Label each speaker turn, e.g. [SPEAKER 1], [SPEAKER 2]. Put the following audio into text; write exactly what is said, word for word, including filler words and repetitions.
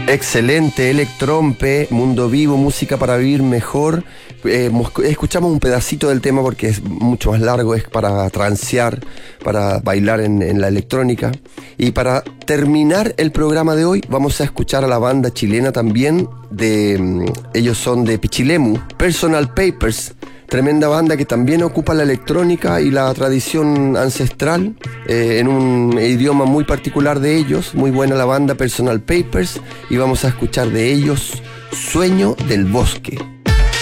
[SPEAKER 1] Excelente, Electrompe, Mundo Vivo, música para vivir mejor. Eh, escuchamos un pedacito del tema porque es mucho más largo, es para transear, para bailar en, en la electrónica. Y para terminar el programa de hoy vamos a escuchar a la banda chilena también, de, ellos son de Pichilemu, Personal Papers. Tremenda banda que también ocupa la electrónica y la tradición ancestral eh, en un idioma muy particular de ellos. Muy buena la banda Personal Papers, y vamos a escuchar de ellos Sueño del Bosque.